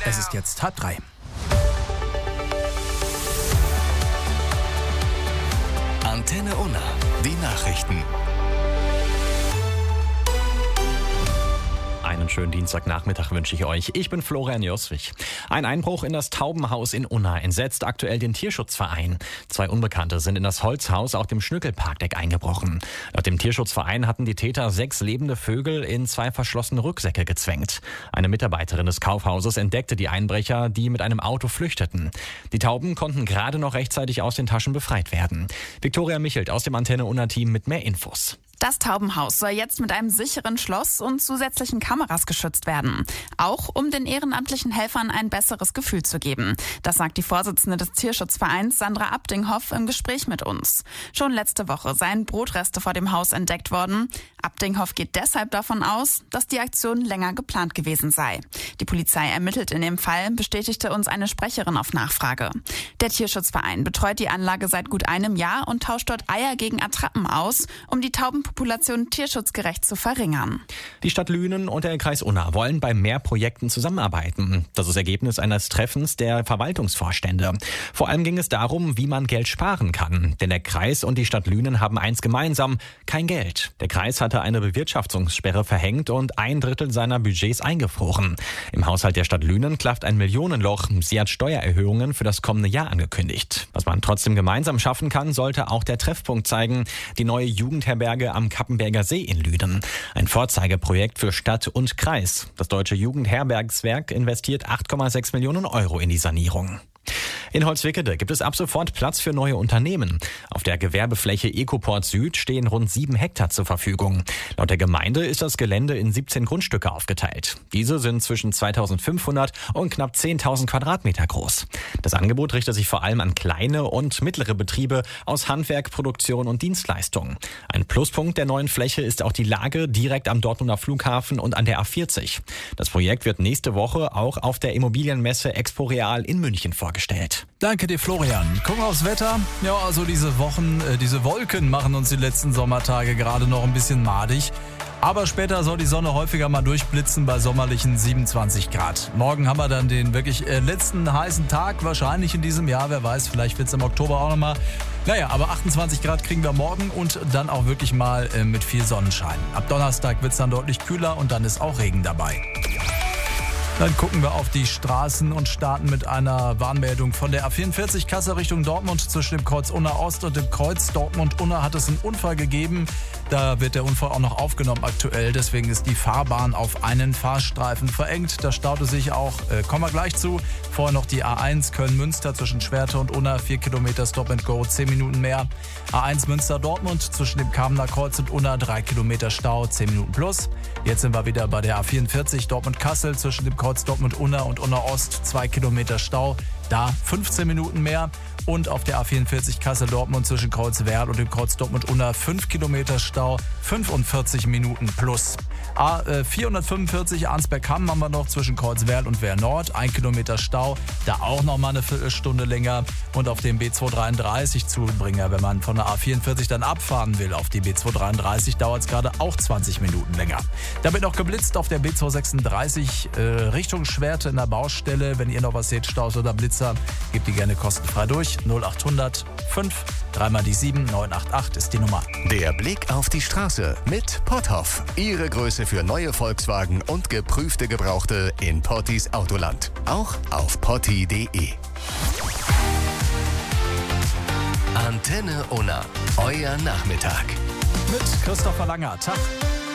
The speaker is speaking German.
Es ist jetzt 2:30. Antenne Unna, die Nachrichten. Einen schönen Dienstagnachmittag wünsche ich euch. Ich bin Florian Joswig. Ein Einbruch in das Taubenhaus in Unna entsetzt aktuell den Tierschutzverein. 2 Unbekannte sind in das Holzhaus auf dem Schnückelparkdeck eingebrochen. Laut dem Tierschutzverein hatten die Täter 6 lebende Vögel in 2 verschlossene Rucksäcke gezwängt. Eine Mitarbeiterin des Kaufhauses entdeckte die Einbrecher, die mit einem Auto flüchteten. Die Tauben konnten gerade noch rechtzeitig aus den Taschen befreit werden. Viktoria Michelt aus dem Antenne Unna-Team mit mehr Infos. Das Taubenhaus soll jetzt mit einem sicheren Schloss und zusätzlichen Kameras geschützt werden. Auch um den ehrenamtlichen Helfern ein besseres Gefühl zu geben. Das sagt die Vorsitzende des Tierschutzvereins Sandra Abdinghoff im Gespräch mit uns. Schon letzte Woche seien Brotreste vor dem Haus entdeckt worden. Abdinghoff geht deshalb davon aus, dass die Aktion länger geplant gewesen sei. Die Polizei ermittelt in dem Fall, bestätigte uns eine Sprecherin auf Nachfrage. Der Tierschutzverein betreut die Anlage seit gut einem Jahr und tauscht dort Eier gegen Attrappen aus, um die Taubenpopulation tierschutzgerecht zu verringern. Die Stadt Lünen und der Kreis Unna wollen bei mehr Projekten zusammenarbeiten. Das ist Ergebnis eines Treffens der Verwaltungsvorstände. Vor allem ging es darum, wie man Geld sparen kann. Denn der Kreis und die Stadt Lünen haben eins gemeinsam: kein Geld. Der Kreis hatte eine Bewirtschaftungssperre verhängt und 1/3 seiner Budgets eingefroren. Im Haushalt der Stadt Lünen klafft ein Millionenloch. Sie hat Steuererhöhungen für das kommende Jahr angekündigt. Was man trotzdem gemeinsam schaffen kann, sollte auch der Treffpunkt zeigen: die neue Jugendherberge am Kappenberger See in Lünen. Ein Vorzeigeprojekt für Stadt und Kreis. Das Deutsche Jugendherbergswerk investiert 8,6 Millionen Euro in die Sanierung. In Holzwickede gibt es ab sofort Platz für neue Unternehmen. Auf der Gewerbefläche Ecoport Süd stehen rund 7 Hektar zur Verfügung. Laut der Gemeinde ist das Gelände in 17 Grundstücke aufgeteilt. Diese sind zwischen 2.500 und knapp 10.000 Quadratmeter groß. Das Angebot richtet sich vor allem an kleine und mittlere Betriebe aus Handwerk, Produktion und Dienstleistungen. Ein Pluspunkt der neuen Fläche ist auch die Lage direkt am Dortmunder Flughafen und an der A40. Das Projekt wird nächste Woche auch auf der Immobilienmesse Expo Real in München vorgestellt. Danke dir, Florian. Gucken wir aufs Wetter. Ja, also diese Wolken machen uns die letzten Sommertage gerade noch ein bisschen madig. Aber später soll die Sonne häufiger mal durchblitzen bei sommerlichen 27 Grad. Morgen haben wir dann den wirklich letzten heißen Tag wahrscheinlich in diesem Jahr. Wer weiß, vielleicht wird es im Oktober auch nochmal. Naja, aber 28 Grad kriegen wir morgen und dann auch wirklich mal mit viel Sonnenschein. Ab Donnerstag wird es dann deutlich kühler und dann ist auch Regen dabei. Dann gucken wir auf die Straßen und starten mit einer Warnmeldung von der A44 Kassel Richtung Dortmund. Zwischen dem Kreuz Unna Ost und dem Kreuz Dortmund-Unna hat es einen Unfall gegeben. Da wird der Unfall auch noch aufgenommen aktuell. Deswegen ist die Fahrbahn auf einen Fahrstreifen verengt. Da staut es sich auch, kommen wir gleich zu. Vorher noch die A1 Köln-Münster zwischen Schwerte und Unna. 4 Kilometer Stop and Go, 10 Minuten mehr. A1 Münster-Dortmund zwischen dem Kamener Kreuz und Unna. 3 Kilometer Stau, 10 Minuten plus. Jetzt sind wir wieder bei der A44 Dortmund-Kassel zwischen dem Kreuz Dortmund-Unna und Unna-Ost. 2 Kilometer Stau, da 15 Minuten mehr. Und auf der A44 Kassel-Dortmund zwischen Kreuz Werl und dem Kreuz Dortmund-Unna 5 Kilometer Stau, 45 Minuten plus. A445 Arnsberg-Hamm haben wir noch zwischen Kreuz Werl und Werl Nord, 1 Kilometer Stau, da auch noch mal eine Viertelstunde länger. Und auf dem B233 Zubringer, wenn man von der A44 dann abfahren will auf die B233, dauert es gerade auch 20 Minuten länger. Da wird noch geblitzt auf der B236 Richtung Schwerte in der Baustelle. Wenn ihr noch was seht, Staus oder Blitzer, gebt die gerne kostenfrei durch. 0800 5 3 mal die 7 988 ist die Nummer. Der Blick auf die Straße mit Potthoff. Ihre Größe für neue Volkswagen und geprüfte Gebrauchte in Pottis Autoland. Auch auf potti.de. Antenne Unna. Euer Nachmittag. Mit Christopher Langer. Tag.